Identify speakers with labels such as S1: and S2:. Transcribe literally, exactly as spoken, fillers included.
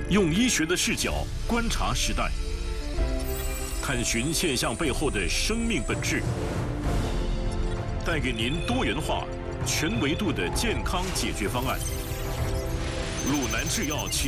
S1: 用医学的视角观察时代，探寻现象背后的生命本质，带给您多元化、全维度的健康解决方案。鲁南制药。